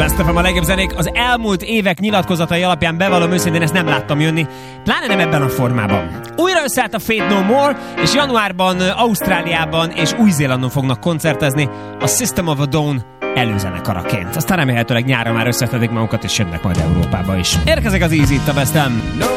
Best of a legjobb zenék. Az elmúlt évek nyilatkozatai alapján bevallom őszintén, ezt nem láttam jönni. Pláne nem ebben a formában. Újra összeállt a Faith No More, és januárban Ausztráliában és Új-Zélandon fognak koncertezni a System of a Down előzenekaraként. Aztán remélhetőleg nyára már összetedik magukat, és jönnek majd Európába is. Érkezik az Easy itt a Best-en.